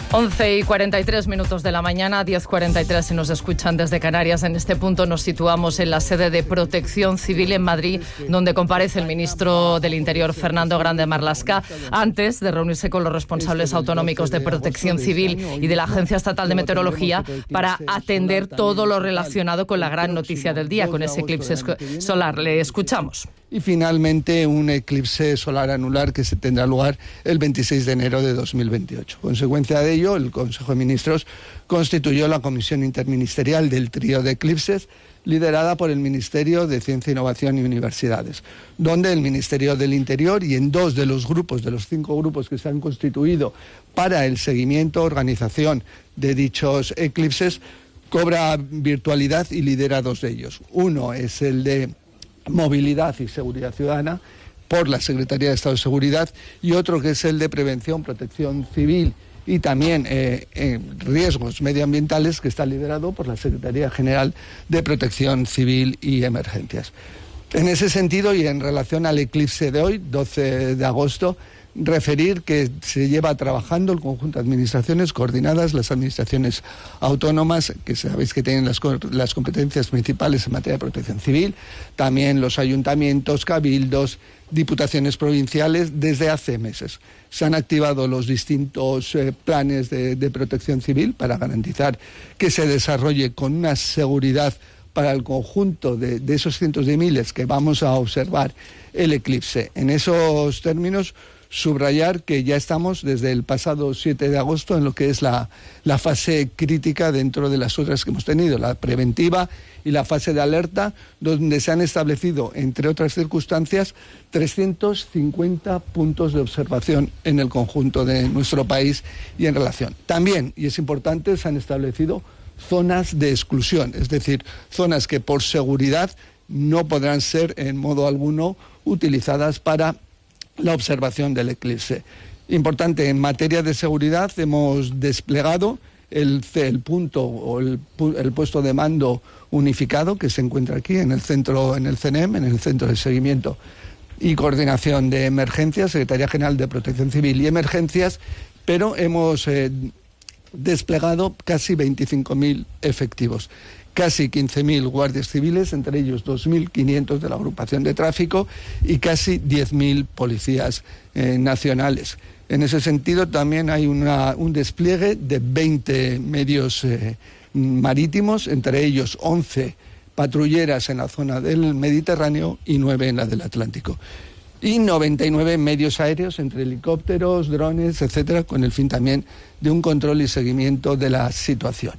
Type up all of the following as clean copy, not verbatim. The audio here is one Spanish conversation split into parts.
11:43 de la mañana, 10:43 si nos escuchan desde Canarias. En este punto nos situamos en la sede de Protección Civil en Madrid, donde comparece el ministro del Interior, Fernando Grande Marlaska, antes de reunirse con los responsables autonómicos de Protección Civil y de la Agencia Estatal de Meteorología para atender todo lo relacionado con la gran noticia del día, con ese eclipse solar. Le escuchamos. Y finalmente un eclipse solar anular que se tendrá lugar el 26 de enero de 2028. Consecuencia de ello, el Consejo de Ministros constituyó la Comisión Interministerial del Trío de Eclipses, liderada por el Ministerio de Ciencia, Innovación y Universidades, donde el Ministerio del Interior y en 2 de los grupos, de los 5 grupos que se han constituido para el seguimiento, organización de dichos eclipses, cobra virtualidad y lidera 2 de ellos. Uno es el de Movilidad y Seguridad Ciudadana por la Secretaría de Estado de Seguridad y otro que es el de Prevención, Protección Civil y también riesgos medioambientales, que está liderado por la Secretaría General de Protección Civil y Emergencias. En ese sentido y en relación al eclipse de hoy, 12 de agosto, referir que se lleva trabajando el conjunto de administraciones coordinadas, las administraciones autónomas, que sabéis que tienen las competencias principales en materia de protección civil, también los ayuntamientos, cabildos, diputaciones provinciales, desde hace meses. Se han activado los distintos planes de protección civil para garantizar que se desarrolle con una seguridad para el conjunto de esos cientos de miles que vamos a observar el eclipse. En esos términos, subrayar que ya estamos desde el pasado 7 de agosto en lo que es la fase crítica dentro de las otras que hemos tenido, la preventiva y la fase de alerta, donde se han establecido, entre otras circunstancias, 350 puntos de observación en el conjunto de nuestro país y en relación. También, y es importante, se han establecido zonas de exclusión, es decir, zonas que por seguridad no podrán ser en modo alguno utilizadas para la observación del eclipse. Importante, en materia de seguridad hemos desplegado el punto o el puesto de mando unificado que se encuentra aquí en el centro, en el CENEM, en el Centro de Seguimiento y Coordinación de Emergencias, Secretaría General de Protección Civil y Emergencias, pero hemos desplegado casi 25.000 efectivos. Casi 15.000 guardias civiles, entre ellos 2.500 de la agrupación de tráfico y casi 10.000 policías nacionales. En ese sentido también hay un despliegue de 20 medios marítimos, entre ellos 11 patrulleras en la zona del Mediterráneo y 9 en la del Atlántico. Y 99 medios aéreos, entre helicópteros, drones, etcétera, con el fin también de un control y seguimiento de la situación.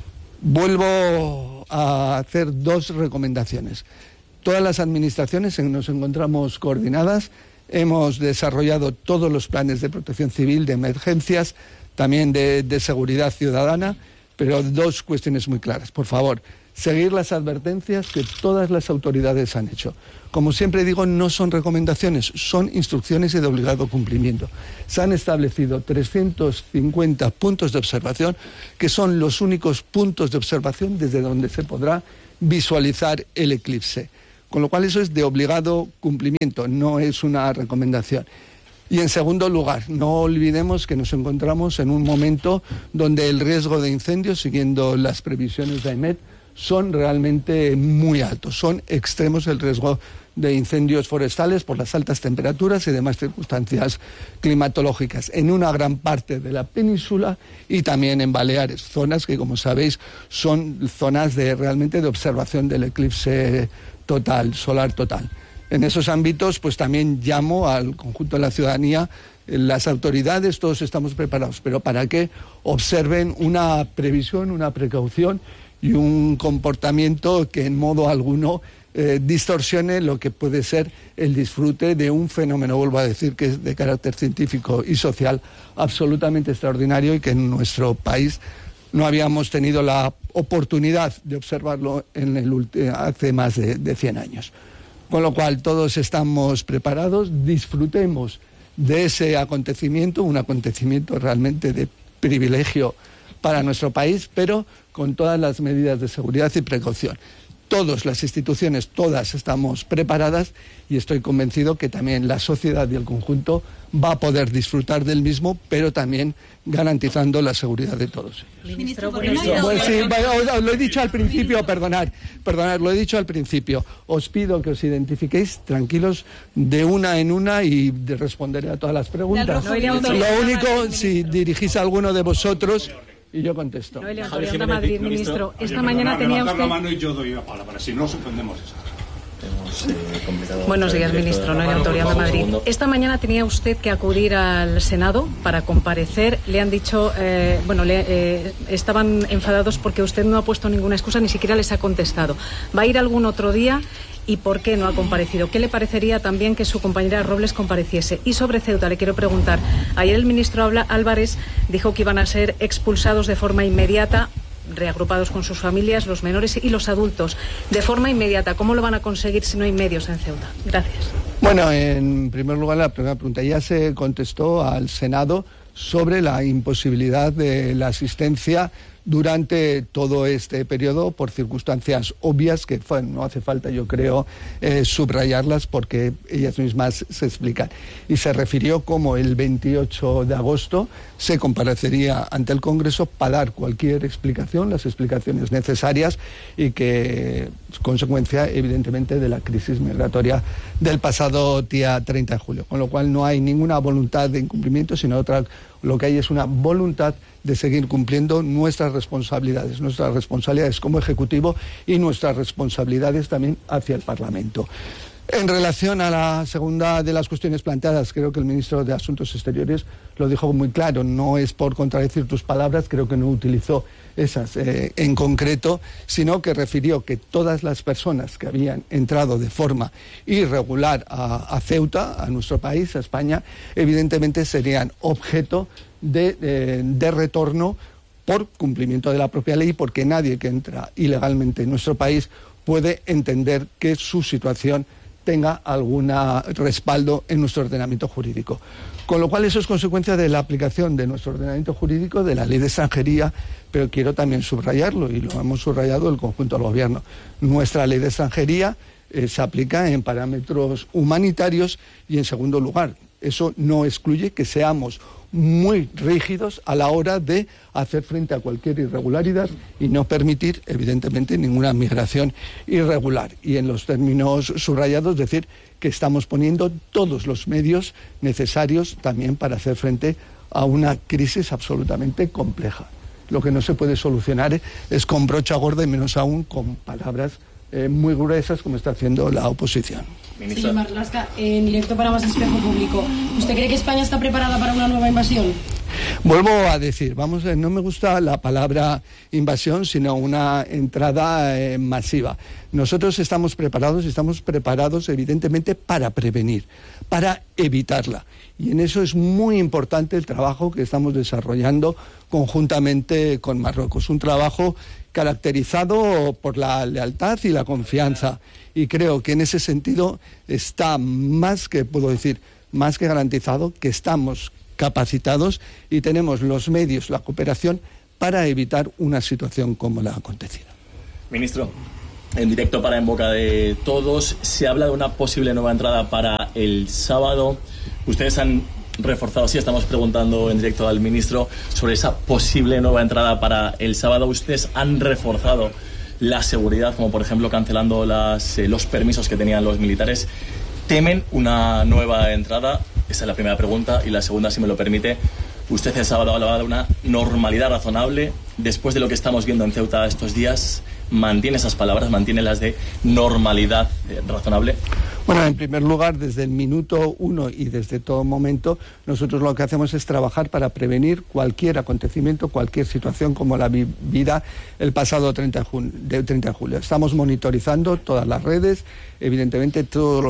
Vuelvo a hacer 2 recomendaciones. Todas las administraciones nos encontramos coordinadas, hemos desarrollado todos los planes de protección civil, de emergencias, también de seguridad ciudadana, pero 2 cuestiones muy claras. Por favor, seguir las advertencias que todas las autoridades han hecho. Como siempre digo, no son recomendaciones, son instrucciones y de obligado cumplimiento. Se han establecido 350 puntos de observación, que son los únicos puntos de observación desde donde se podrá visualizar el eclipse. Con lo cual eso es de obligado cumplimiento, no es una recomendación. Y en segundo lugar, no olvidemos que nos encontramos en un momento donde el riesgo de incendios, siguiendo las previsiones de AEMET, son realmente muy altos, son extremos el riesgo de incendios forestales por las altas temperaturas y demás circunstancias climatológicas en una gran parte de la península y también en Baleares, zonas que, como sabéis, son zonas realmente de observación del eclipse total, solar total. En esos ámbitos, pues también llamo al conjunto de la ciudadanía, las autoridades, todos estamos preparados, pero para que observen una previsión, una precaución y un comportamiento que en modo alguno distorsione lo que puede ser el disfrute de un fenómeno, vuelvo a decir, que es de carácter científico y social absolutamente extraordinario y que en nuestro país no habíamos tenido la oportunidad de observarlo hace más de 100 años. Con lo cual todos estamos preparados, disfrutemos de ese acontecimiento, un acontecimiento realmente de privilegio para nuestro país, pero con todas las medidas de seguridad y precaución. Todas las instituciones, todas estamos preparadas y estoy convencido que también la sociedad y el conjunto va a poder disfrutar del mismo, pero también garantizando la seguridad de todos ellos. Ministro, Pues sí, lo he dicho al principio, perdonad, lo he dicho al principio. Os pido que os identifiquéis tranquilos de una en una y responderé a todas las preguntas. Lo único, si dirigís a alguno de vosotros, y yo contesto. Noelia Antorianda, Madrid, ministro. Esta mañana tenía usted... la mano y yo doy la palabra, si no suspendemos eso. Buenos días, ministro. Noelia Antorianda, Madrid. Esta mañana tenía usted que acudir al Senado para comparecer. Le han dicho, estaban enfadados porque usted no ha puesto ninguna excusa, ni siquiera les ha contestado. ¿Va a ir algún otro día? ¿Y por qué no ha comparecido? ¿Qué le parecería también que su compañera Robles compareciese? Y sobre Ceuta le quiero preguntar. Ayer el ministro Álvarez dijo que iban a ser expulsados de forma inmediata, reagrupados con sus familias, los menores y los adultos, de forma inmediata. ¿Cómo lo van a conseguir si no hay medios en Ceuta? Gracias. Bueno, en primer lugar, la primera pregunta. Ya se contestó al Senado sobre la imposibilidad de la asistencia durante todo este periodo por circunstancias obvias que no hace falta, yo creo, subrayarlas porque ellas mismas se explican. Y se refirió como el 28 de agosto se comparecería ante el Congreso para dar cualquier explicación, las explicaciones necesarias y que es consecuencia, evidentemente, de la crisis migratoria del pasado día 30 de julio. Con lo cual no hay ninguna voluntad de incumplimiento, sino lo que hay es una voluntad de seguir cumpliendo nuestras responsabilidades como Ejecutivo y nuestras responsabilidades también hacia el Parlamento. En relación a la segunda de las cuestiones planteadas, creo que el ministro de Asuntos Exteriores lo dijo muy claro, no es por contradecir tus palabras, creo que no utilizó esas en concreto, sino que refirió que todas las personas que habían entrado de forma irregular a Ceuta, a nuestro país, a España, evidentemente serían objeto de retorno por cumplimiento de la propia ley, porque nadie que entra ilegalmente en nuestro país puede entender que su situación tenga algún respaldo en nuestro ordenamiento jurídico. Con lo cual eso es consecuencia de la aplicación de nuestro ordenamiento jurídico, de la ley de extranjería, pero quiero también subrayarlo, y lo hemos subrayado el conjunto del Gobierno. Nuestra ley de extranjería se aplica en parámetros humanitarios y, en segundo lugar, eso no excluye que seamos muy rígidos a la hora de hacer frente a cualquier irregularidad y no permitir, evidentemente, ninguna migración irregular. Y en los términos subrayados, decir que estamos poniendo todos los medios necesarios también para hacer frente a una crisis absolutamente compleja. Lo que no se puede solucionar es con brocha gorda y menos aún con palabras muy gruesas como está haciendo la oposición. Señor Marlaska, en directo para Más Espejo Público, ¿usted cree que España está preparada para una nueva invasión? Vuelvo a decir, no me gusta la palabra invasión, sino una entrada masiva. Nosotros estamos preparados evidentemente para prevenir, para evitarla. Y en eso es muy importante el trabajo que estamos desarrollando conjuntamente con Marruecos. Un trabajo caracterizado por la lealtad y la confianza. Y creo que en ese sentido está más que garantizado que estamos capacitados y tenemos los medios, la cooperación para evitar una situación como la acontecida. Ministro, en directo para En Boca de Todos, se habla de una posible nueva entrada para el sábado. Ustedes han reforzado, sí, estamos preguntando en directo al ministro sobre esa posible nueva entrada para el sábado. Ustedes han reforzado la seguridad, como por ejemplo cancelando los permisos que tenían los militares. ¿Temen una nueva entrada? Esa es la primera pregunta. Y la segunda, si me lo permite, usted el sábado hablaba de una normalidad razonable. Después de lo que estamos viendo en Ceuta estos días, ¿mantiene esas palabras? ¿Mantiene las de normalidad razonable? Bueno, en primer lugar, desde el minuto 1 y desde todo momento, nosotros lo que hacemos es trabajar para prevenir cualquier acontecimiento, cualquier situación como la vivida el pasado 30 de julio. Estamos monitorizando todas las redes, evidentemente todos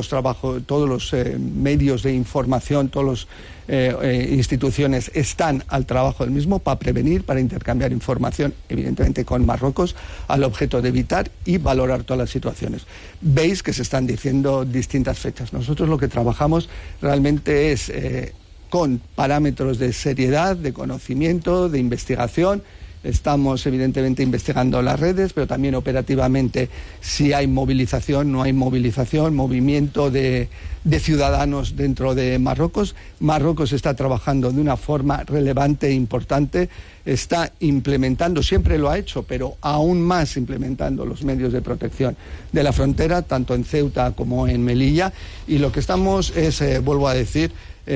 los medios de información, todas las instituciones están al trabajo del mismo para prevenir, para intercambiar información, evidentemente con Marruecos, al objeto de evitar y valorar todas las situaciones. Veis que se están diciendo distintas fechas. Nosotros lo que trabajamos realmente es con parámetros de seriedad, de conocimiento, de investigación Estamos evidentemente investigando las redes, pero también operativamente si hay movilización, no hay movilización, movimiento de ciudadanos dentro de Marruecos. Marruecos está trabajando de una forma relevante e importante, está implementando, siempre lo ha hecho, pero aún más implementando los medios de protección de la frontera, tanto en Ceuta como en Melilla, y lo que estamos es, vuelvo a decir,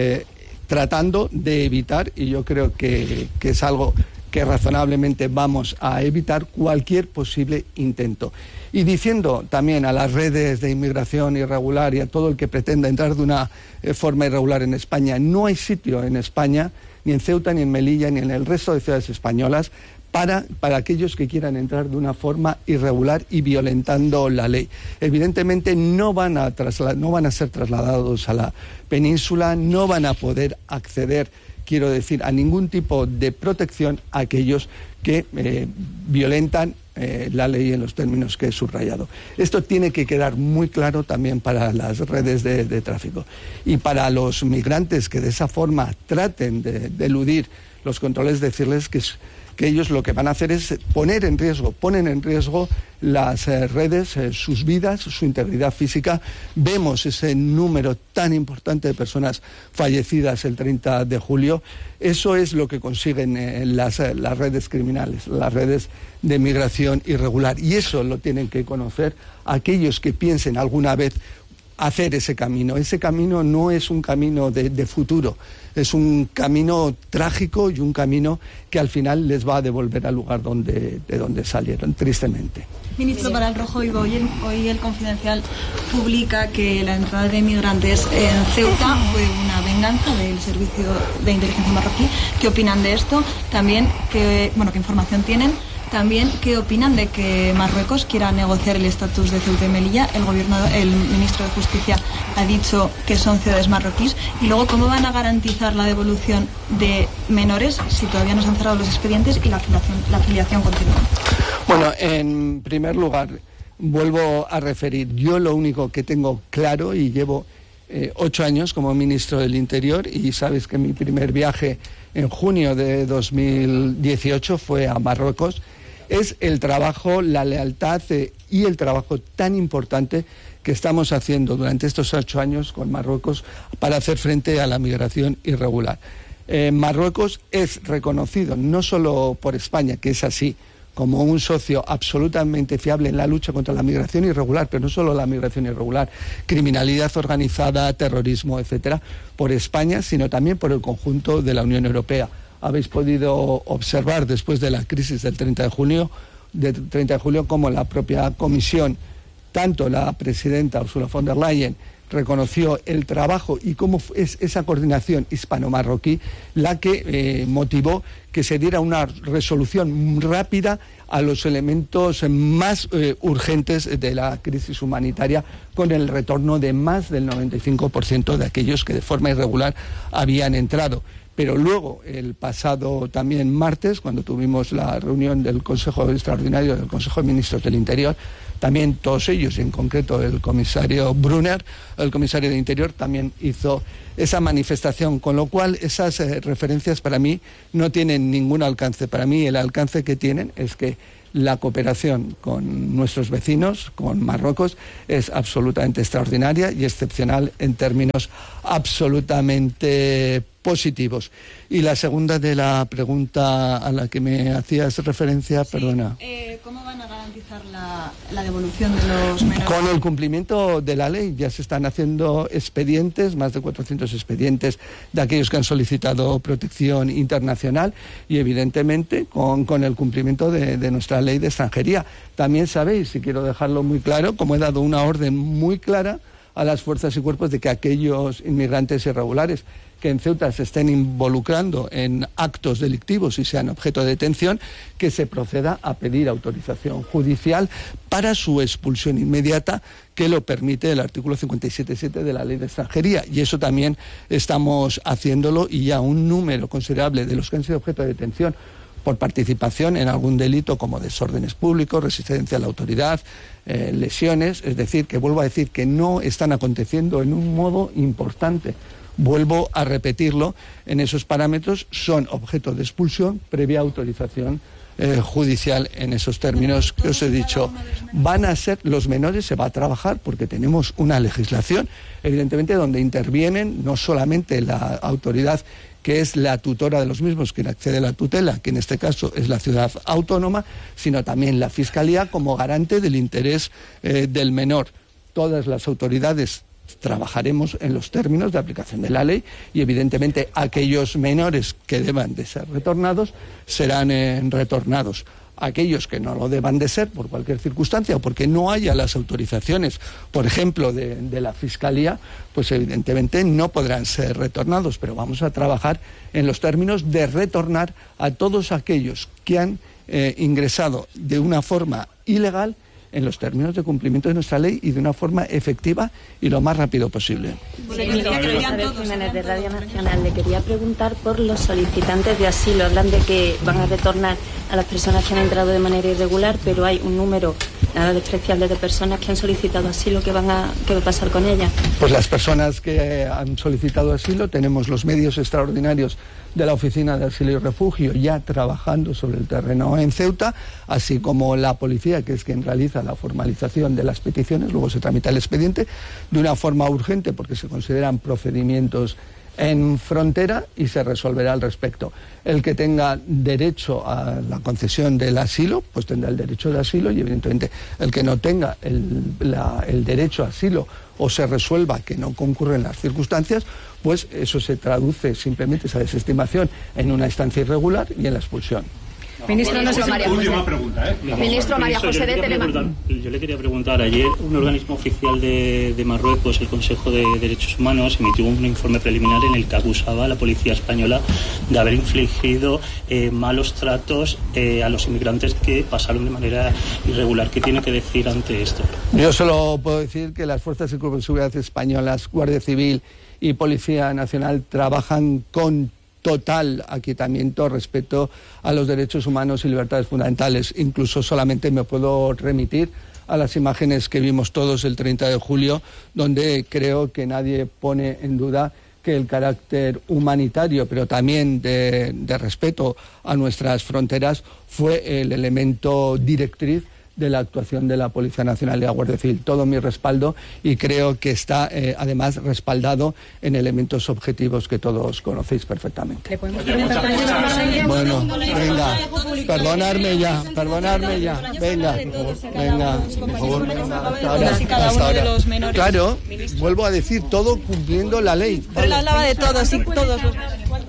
tratando de evitar, y yo creo que es algo que razonablemente vamos a evitar, cualquier posible intento. Y diciendo también a las redes de inmigración irregular y a todo el que pretenda entrar de una forma irregular en España, no hay sitio en España, ni en Ceuta, ni en Melilla, ni en el resto de ciudades españolas, para aquellos que quieran entrar de una forma irregular y violentando la ley. Evidentemente no van a ser trasladados a la península, no van a poder acceder, quiero decir, a ningún tipo de protección a aquellos que violentan la ley en los términos que he subrayado. Esto tiene que quedar muy claro también para las redes de tráfico. Y para los migrantes que de esa forma traten de eludir los controles, decirles que ellos lo que van a hacer es ponen en riesgo las redes, sus vidas, su integridad física. Vemos ese número tan importante de personas fallecidas el 30 de julio. Eso es lo que consiguen las redes criminales, las redes de migración irregular. Y eso lo tienen que conocer aquellos que piensen alguna vez hacer ese camino. Ese camino no es un camino de futuro, es un camino trágico y un camino que al final les va a devolver al lugar de donde salieron, tristemente. Ministro, para El Rojo Vivo, hoy el Confidencial publica que la entrada de migrantes en Ceuta fue una venganza del Servicio de Inteligencia marroquí. ¿Qué opinan de esto? También, ¿qué información tienen? También, ¿qué opinan de que Marruecos quiera negociar el estatus de Ceuta y Melilla? El ministro de Justicia ha dicho que son ciudades marroquíes. Y luego, ¿cómo van a garantizar la devolución de menores si todavía no se han cerrado los expedientes y la afiliación continúa? Bueno, en primer lugar, vuelvo a referir, yo lo único que tengo claro, y llevo 8 años como ministro del Interior, y sabes que mi primer viaje en junio de 2018 fue a Marruecos, es el trabajo, la lealtad y el trabajo tan importante que estamos haciendo durante estos 8 años con Marruecos para hacer frente a la migración irregular. Marruecos es reconocido no solo por España, que es así, como un socio absolutamente fiable en la lucha contra la migración irregular, pero no solo la migración irregular, criminalidad organizada, terrorismo, etcétera, por España, sino también por el conjunto de la Unión Europea. Habéis podido observar después de la crisis del 30 de julio, como la propia Comisión, tanto la presidenta Ursula von der Leyen, reconoció el trabajo y cómo es esa coordinación hispano-marroquí la que motivó que se diera una resolución rápida a los elementos más urgentes de la crisis humanitaria, con el retorno de más del 95% de aquellos que de forma irregular habían entrado. Pero luego, el pasado también martes, cuando tuvimos la reunión del Consejo Extraordinario del Consejo de Ministros del Interior, también todos ellos, y en concreto el comisario Brunner, el comisario de Interior, también hizo esa manifestación, con lo cual esas referencias para mí no tienen ningún alcance. Para mí el alcance que tienen es que la cooperación con nuestros vecinos, con Marruecos, es absolutamente extraordinaria y excepcional en términos absolutamente positivos. Y la segunda de la pregunta a la que me hacías referencia, sí, perdona. ¿Cómo van a garantizar la devolución de los menores? Con el cumplimiento de la ley. Ya se están haciendo expedientes, más de 400 expedientes de aquellos que han solicitado protección internacional, y evidentemente con el cumplimiento de nuestra ley de extranjería. También sabéis, y quiero dejarlo muy claro, como he dado una orden muy clara a las fuerzas y cuerpos de que aquellos inmigrantes irregulares que en Ceuta se estén involucrando en actos delictivos y sean objeto de detención, que se proceda a pedir autorización judicial para su expulsión inmediata, que lo permite el artículo 57.7 de la Ley de Extranjería. Y eso también estamos haciéndolo, y ya un número considerable de los que han sido objeto de detención por participación en algún delito como desórdenes públicos, resistencia a la autoridad, lesiones, es decir, que vuelvo a decir que no están aconteciendo en un modo importante. Vuelvo a repetirlo, en esos parámetros son objeto de expulsión previa autorización judicial en esos términos que os he dicho. Van a ser los menores, se va a trabajar porque tenemos una legislación, evidentemente, donde intervienen no solamente la autoridad que es la tutora de los mismos, quien accede a la tutela, que en este caso es la ciudad autónoma, sino también la Fiscalía como garante del interés del menor. Todas las autoridades trabajaremos en los términos de aplicación de la ley y, evidentemente, aquellos menores que deban de ser retornados serán retornados. Aquellos que no lo deban de ser por cualquier circunstancia o porque no haya las autorizaciones, por ejemplo, de la Fiscalía, pues evidentemente no podrán ser retornados, pero vamos a trabajar en los términos de retornar a todos aquellos que han ingresado de una forma ilegal en los términos de cumplimiento de nuestra ley y de una forma efectiva y lo más rápido posible. Jiménez de Radio Nacional, le quería preguntar por los solicitantes de asilo. Hablan de que van a retornar a las personas que han entrado de manera irregular, pero hay un número nada despreciable de personas que han solicitado asilo. ¿Qué va a pasar con ellas? Pues las personas que han solicitado asilo, tenemos los medios extraordinarios de la Oficina de Asilo y Refugio ya trabajando sobre el terreno en Ceuta, así como la policía, que es quien realiza la formalización de las peticiones. Luego se tramita el expediente de una forma urgente porque se consideran procedimientos en frontera y se resolverá al respecto. El que tenga derecho a la concesión del asilo, pues tendrá el derecho de asilo, y evidentemente el que no tenga el derecho a asilo o se resuelva que no concurren las circunstancias, pues eso se traduce simplemente, esa desestimación, en una estancia irregular y en la expulsión. Ministro, última pregunta, Ministro María José de Telemadrid. Yo le quería preguntar, ayer un organismo oficial de Marruecos, el Consejo de Derechos Humanos, emitió un informe preliminar en el que acusaba a la policía española de haber infligido malos tratos a los inmigrantes que pasaron de manera irregular. ¿Qué tiene que decir ante esto? Yo solo puedo decir que las fuerzas y cuerpos de seguridad españolas, Guardia Civil y Policía Nacional trabajan con total aquietamiento, respeto a los derechos humanos y libertades fundamentales. Incluso solamente me puedo remitir a las imágenes que vimos todos el 30 de julio, donde creo que nadie pone en duda que el carácter humanitario, pero también de respeto a nuestras fronteras, fue el elemento directriz de la actuación de la Policía Nacional y de la Guardia Civil. Todo mi respaldo, y creo que está además respaldado en elementos objetivos que todos conocéis perfectamente. Bueno, venga, perdonadme ya, venga, por favor, hasta ahora. Claro, vuelvo a decir, todo cumpliendo la ley. Pero la hablaba de todos, y todos los...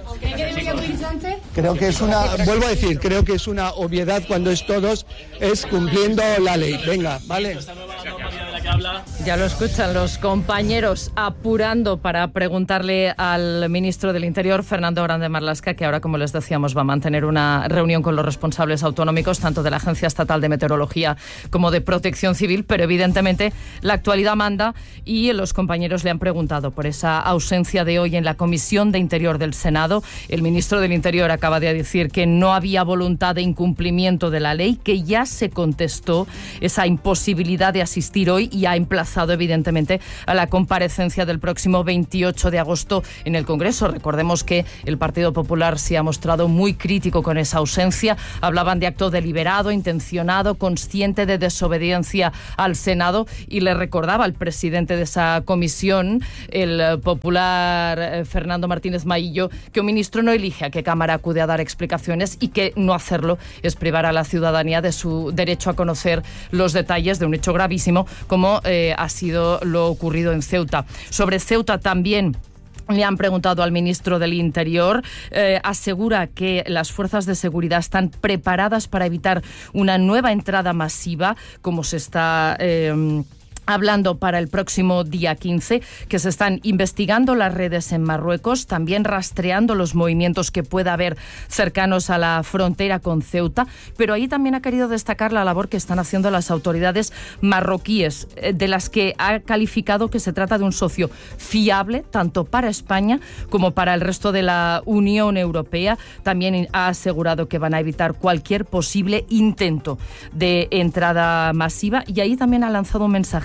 Creo que es una obviedad cuando es todos, es cumpliendo la ley. Venga, vale. Ya lo escuchan los compañeros apurando para preguntarle al ministro del Interior, Fernando Grande Marlaska, que ahora, como les decíamos, va a mantener una reunión con los responsables autonómicos, tanto de la Agencia Estatal de Meteorología como de Protección Civil, pero evidentemente la actualidad manda y los compañeros le han preguntado por esa ausencia de hoy en la Comisión de Interior del Senado. El ministro del Interior acaba de decir que no había voluntad de incumplimiento de la ley, que ya se contestó esa imposibilidad de asistir hoy y ha emplazado evidentemente a la comparecencia del próximo 28 de agosto en el Congreso. Recordemos que el Partido Popular se ha mostrado muy crítico con esa ausencia. Hablaban de acto deliberado, intencionado, consciente de desobediencia al Senado, y le recordaba al presidente de esa comisión, el popular Fernando Martínez Maillo, que un ministro no elige a qué Cámara acude a dar explicaciones y que no hacerlo es privar a la ciudadanía de su derecho a conocer los detalles de un hecho gravísimo como ha sido lo ocurrido en Ceuta. Sobre Ceuta también le han preguntado al ministro del Interior. Asegura que las fuerzas de seguridad están preparadas para evitar una nueva entrada masiva, como se está hablando para el próximo día 15, que se están investigando las redes en Marruecos, también rastreando los movimientos que pueda haber cercanos a la frontera con Ceuta, pero ahí también ha querido destacar la labor que están haciendo las autoridades marroquíes, de las que ha calificado que se trata de un socio fiable, tanto para España como para el resto de la Unión Europea. También ha asegurado que van a evitar cualquier posible intento de entrada masiva, y ahí también ha lanzado un mensaje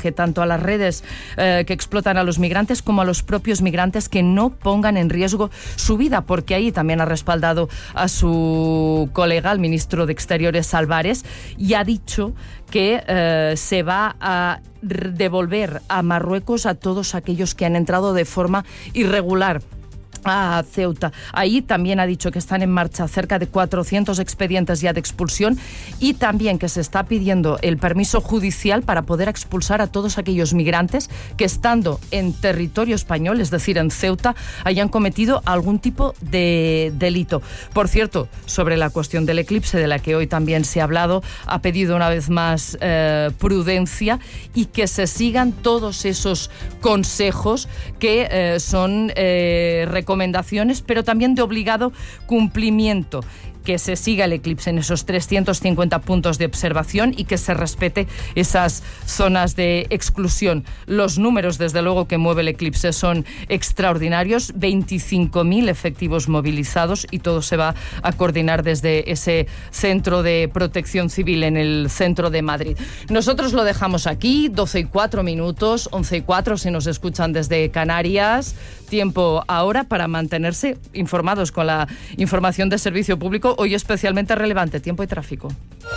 mensaje tanto a las redes que explotan a los migrantes como a los propios migrantes, que no pongan en riesgo su vida, porque ahí también ha respaldado a su colega, el ministro de Exteriores Álvarez, y ha dicho que se va a devolver a Marruecos a todos aquellos que han entrado de forma irregular a Ceuta. Ahí también ha dicho que están en marcha cerca de 400 expedientes ya de expulsión, y también que se está pidiendo el permiso judicial para poder expulsar a todos aquellos migrantes que, estando en territorio español, es decir, en Ceuta, hayan cometido algún tipo de delito. Por cierto, sobre la cuestión del eclipse, de la que hoy también se ha hablado, ha pedido una vez más prudencia y que se sigan todos esos consejos que son recomendaciones, pero también de obligado cumplimiento, que se siga el eclipse en esos 350 puntos de observación y que se respete esas zonas de exclusión. Los números, desde luego, que mueve el eclipse son extraordinarios, 25.000 efectivos movilizados, y todo se va a coordinar desde ese centro de protección civil en el centro de Madrid. Nosotros lo dejamos aquí, 12:04, 11:04 si nos escuchan desde Canarias. Tiempo ahora para mantenerse informados con la información de servicio público, hoy especialmente relevante, tiempo y tráfico.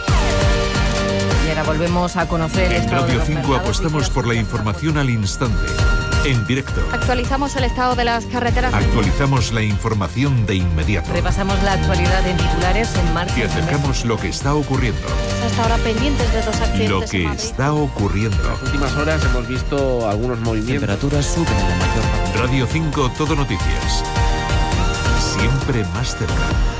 Y ahora volvemos a conocer... En Radio 5 apostamos por la información al instante, en directo. Actualizamos el estado de las carreteras. Actualizamos la información de inmediato. Repasamos la actualidad en titulares en marcha. Y acercamos lo que está ocurriendo. Hasta ahora pendientes de 2 accidentes. Lo que está ocurriendo. En las últimas horas hemos visto algunos movimientos. Temperaturas suben en la mayor parte. Radio 5 Todo Noticias. Siempre más cerca.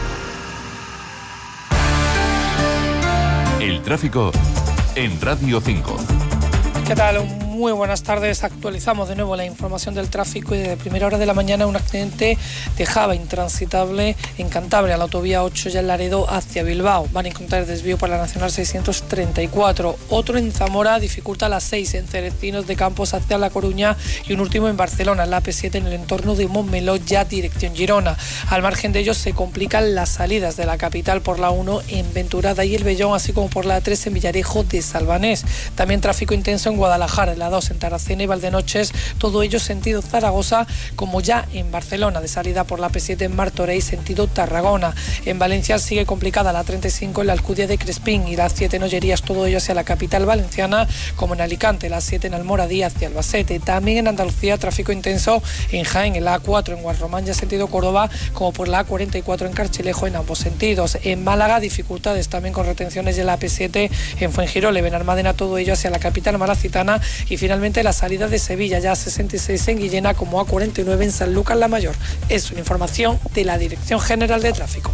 El tráfico en Radio 5. ¿Qué tal? Muy buenas tardes. Actualizamos de nuevo la información del tráfico, y desde primera hora de la mañana un accidente dejaba intransitable en Cantabria, la autovía 8 ya en Laredo hacia Bilbao. Van a encontrar desvío por la Nacional 634. Otro en Zamora dificulta la 6 en Cerecinos de Campos hacia La Coruña, y un último en Barcelona, la AP7 en el entorno de Montmeló, ya dirección Girona. Al margen de ellos se complican las salidas de la capital por la 1 en Venturada y El Vellón, así como por la 3 en Villarejo de Salvanés. También tráfico intenso en Guadalajara, en la 2 en Tarracena y Valdenoches, todo ello sentido Zaragoza, como ya en Barcelona, de salida por la P7 en Martorell sentido Tarragona. En Valencia sigue complicada la 35 en la Alcudia de Crespín, y la 7 en Ollerías, todo ello hacia la capital valenciana, como en Alicante, la 7 en Almoradí hacia Albacete. También en Andalucía tráfico intenso en Jaén, en la A4 en Guarromán ya sentido Córdoba, como por la A44 en Carchelejo en ambos sentidos. En Málaga dificultades también con retenciones de la AP7 en Fuengirola, Benalmádena, todo ello hacia la capital malacitana. Y finalmente la salida de Sevilla, ya 66 en Guillena, como A49 en Sanlúcar la Mayor. Es una información de la Dirección General de Tráfico.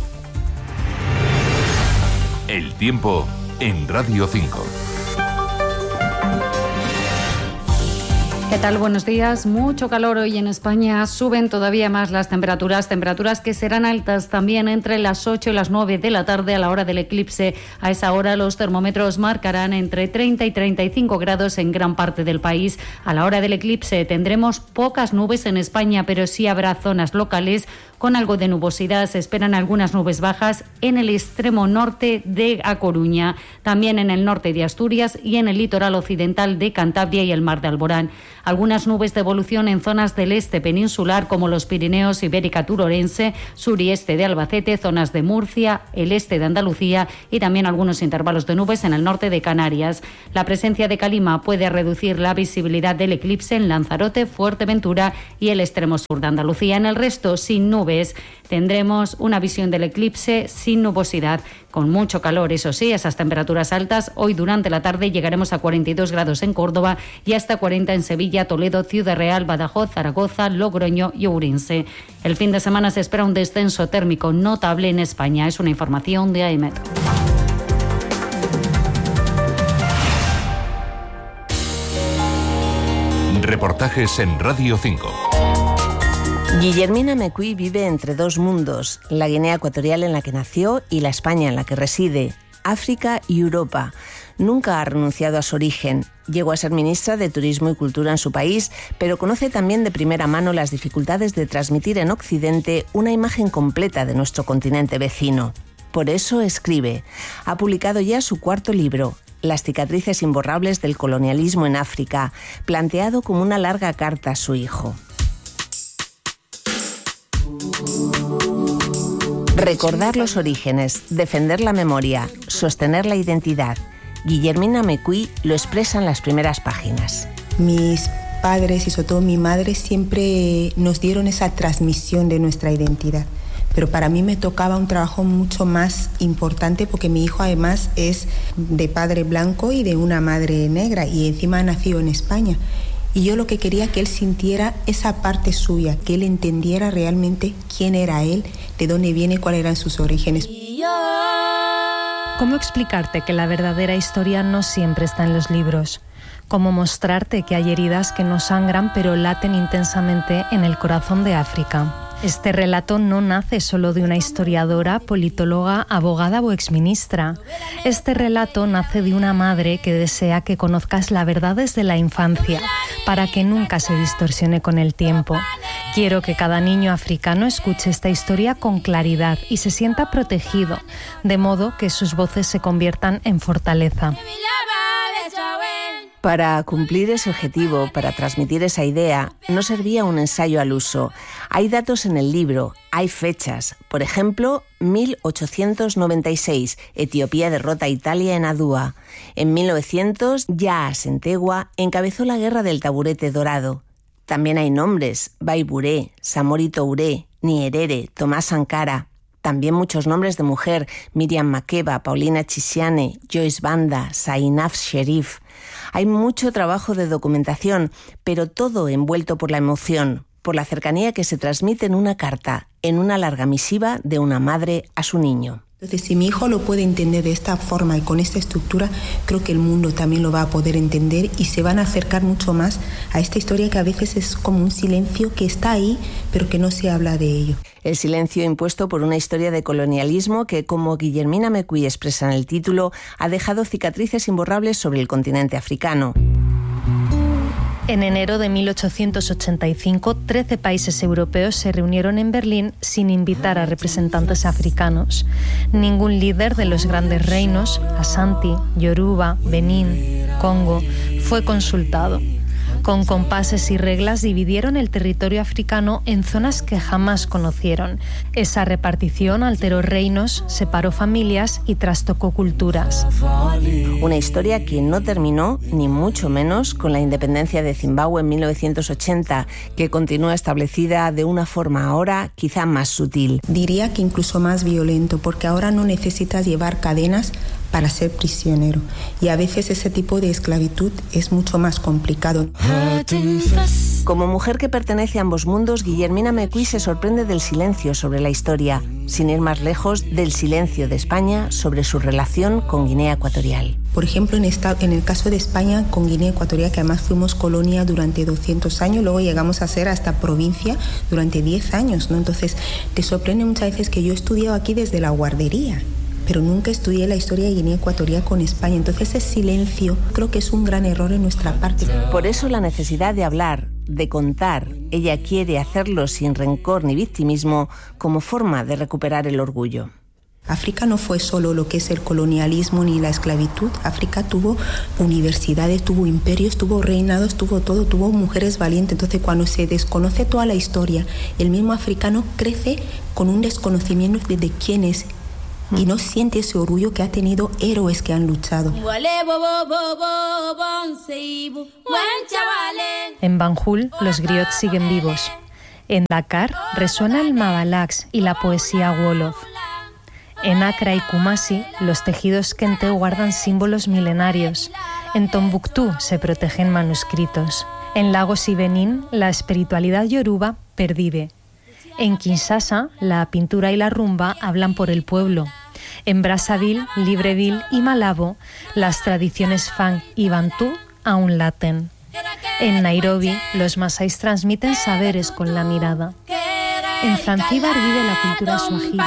El tiempo en Radio 5. ¿Qué tal? Buenos días. Mucho calor hoy en España. Suben todavía más las temperaturas que serán altas también entre las 8 y las 9 de la tarde a la hora del eclipse. A esa hora los termómetros marcarán entre 30 y 35 grados en gran parte del país. A la hora del eclipse tendremos pocas nubes en España, pero sí habrá zonas locales con algo de nubosidad. Se esperan algunas nubes bajas en el extremo norte de A Coruña, también en el norte de Asturias y en el litoral occidental de Cantabria y el Mar de Alborán. Algunas nubes de evolución en zonas del este peninsular, como los Pirineos, Ibérica Turorense, sur y este de Albacete, zonas de Murcia, el este de Andalucía y también algunos intervalos de nubes en el norte de Canarias. La presencia de calima puede reducir la visibilidad del eclipse en Lanzarote, Fuerteventura y el extremo sur de Andalucía. En el resto, sin nubes. Tendremos una visión del eclipse sin nubosidad, con mucho calor, eso sí, esas temperaturas altas. Hoy durante la tarde llegaremos a 42 grados en Córdoba y hasta 40 en Sevilla, Toledo, Ciudad Real, Badajoz, Zaragoza, Logroño y Ourense. El fin de semana se espera un descenso térmico notable en España. Es una información de AEMET. Reportajes en Radio 5. Guillermina Mecuy vive entre dos mundos, la Guinea Ecuatorial en la que nació y la España en la que reside, África y Europa. Nunca ha renunciado a su origen. Llegó a ser ministra de Turismo y Cultura en su país, pero conoce también de primera mano las dificultades de transmitir en Occidente una imagen completa de nuestro continente vecino. Por eso escribe. Ha publicado ya su cuarto libro, Las cicatrices imborrables del colonialismo en África, planteado como una larga carta a su hijo. Recordar los orígenes, defender la memoria, sostener la identidad. Guillermina Mecuy lo expresa en las primeras páginas. Mis padres y sobre todo mi madre siempre nos dieron esa transmisión de nuestra identidad. Pero para mí me tocaba un trabajo mucho más importante porque mi hijo además es de padre blanco y de una madre negra y encima ha nacido en España. Y yo lo que quería que él sintiera esa parte suya, que él entendiera realmente quién era él, de dónde viene, cuáles eran sus orígenes. ¿Cómo explicarte que la verdadera historia no siempre está en los libros? ¿Cómo mostrarte que hay heridas que no sangran pero laten intensamente en el corazón de África? Este relato no nace solo de una historiadora, politóloga, abogada o exministra. Este relato nace de una madre que desea que conozcas la verdad desde la infancia, para que nunca se distorsione con el tiempo. Quiero que cada niño africano escuche esta historia con claridad y se sienta protegido, de modo que sus voces se conviertan en fortaleza. Para cumplir ese objetivo, para transmitir esa idea, no servía un ensayo al uso. Hay datos en el libro, hay fechas. Por ejemplo, 1896, Etiopía derrota a Italia en Adua. En 1900, Yaa Asantewaa encabezó la guerra del taburete dorado. También hay nombres, Baiburé, Samori Touré, Nyerere, Tomás Sankara. También muchos nombres de mujer, Miriam Makeba, Paulina Tchiziane, Joyce Banda, Zainab Sherif. Hay mucho trabajo de documentación, pero todo envuelto por la emoción, por la cercanía que se transmite en una carta, en una larga misiva de una madre a su niño. Entonces, si mi hijo lo puede entender de esta forma y con esta estructura, creo que el mundo también lo va a poder entender y se van a acercar mucho más a esta historia que a veces es como un silencio que está ahí, pero que no se habla de ello. El silencio impuesto por una historia de colonialismo que, como Guillermina Mecuy expresa en el título, ha dejado cicatrices imborrables sobre el continente africano. En enero de 1885, 13 países europeos se reunieron en Berlín sin invitar a representantes africanos. Ningún líder de los grandes reinos, Ashanti, Yoruba, Benín, Congo, fue consultado. Con compases y reglas dividieron el territorio africano en zonas que jamás conocieron. Esa repartición alteró reinos, separó familias y trastocó culturas. Una historia que no terminó, ni mucho menos, con la independencia de Zimbabue en 1980, que continúa establecida de una forma ahora quizá más sutil. Diría que incluso más violento, porque ahora no necesitas llevar cadenas para ser prisionero. Y a veces ese tipo de esclavitud es mucho más complicado. Como mujer que pertenece a ambos mundos, Guillermina Mecuy se sorprende del silencio sobre la historia, sin ir más lejos del silencio de España sobre su relación con Guinea Ecuatorial. Por ejemplo, en el caso de España con Guinea Ecuatorial, que además fuimos colonia durante 200 años, luego llegamos a ser hasta provincia durante 10 años, ¿no? Entonces, te sorprende muchas veces que yo he estudiado aquí desde la guardería, pero nunca estudié la historia de Guinea Ecuatorial con España. Entonces ese silencio creo que es un gran error en nuestra parte. Por eso la necesidad de hablar, de contar. Ella quiere hacerlo sin rencor ni victimismo, como forma de recuperar el orgullo. África no fue solo lo que es el colonialismo ni la esclavitud. África tuvo universidades, tuvo imperios, tuvo reinados, tuvo todo, tuvo mujeres valientes. Entonces, cuando se desconoce toda la historia, el mismo africano crece con un desconocimiento de quién es y no siente ese orgullo que ha tenido héroes que han luchado. En Banjul, los griots siguen vivos. En Dakar resuena el Mabalax y la poesía Wolof. En Accra y Kumasi, los tejidos kente guardan símbolos milenarios. En Tombuctú se protegen manuscritos. En Lagos y Benín, la espiritualidad yoruba pervive. En Kinshasa, la pintura y la rumba hablan por el pueblo. En Brazzaville, Libreville y Malabo, las tradiciones fang y bantú aún laten. En Nairobi, los masáis transmiten saberes con la mirada. En Zanzíbar vive la cultura swahili.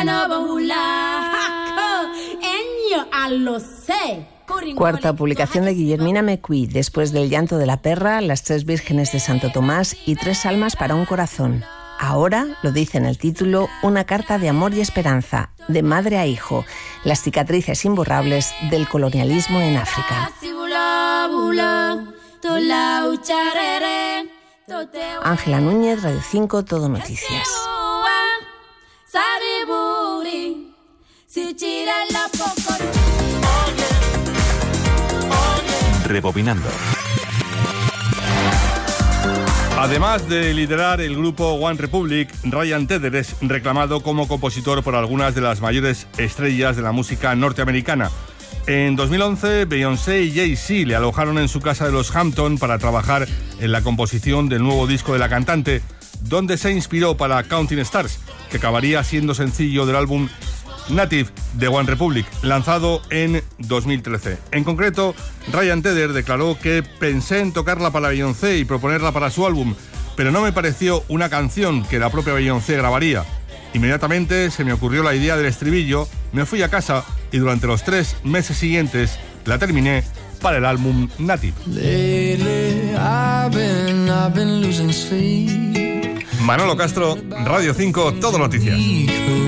Cuarta publicación de Guillermina Mecuy, después del llanto de la perra, las 3 vírgenes de Santo Tomás y 3 almas para un corazón. Ahora, lo dice en el título, una carta de amor y esperanza, de madre a hijo, las cicatrices imborrables del colonialismo en África. Ángela Núñez, Radio 5, Todo Noticias. Rebobinando. Además de liderar el grupo One Republic, Ryan Tedder es reclamado como compositor por algunas de las mayores estrellas de la música norteamericana. En 2011, Beyoncé y Jay-Z le alojaron en su casa de los Hampton para trabajar en la composición del nuevo disco de la cantante, donde se inspiró para Counting Stars, que acabaría siendo sencillo del álbum Native de One Republic, lanzado en 2013. En concreto, Ryan Tedder declaró que pensé en tocarla para Beyoncé y proponerla para su álbum, pero no me pareció una canción que la propia Beyoncé grabaría. Inmediatamente se me ocurrió la idea del estribillo, me fui a casa y durante los 3 meses siguientes la terminé para el álbum Native. Manolo Castro, Radio 5, Todo Noticias.